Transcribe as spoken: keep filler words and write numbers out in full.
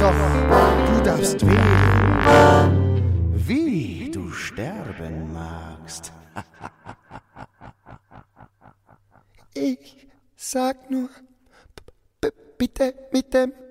Doch du darfst wählen, wie du sterben magst. Ich sag nur, b- b- bitte mit dem